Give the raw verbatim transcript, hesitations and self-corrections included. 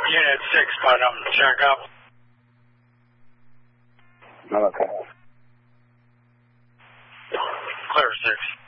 Unit six, bottom, check up. Okay. Clear six.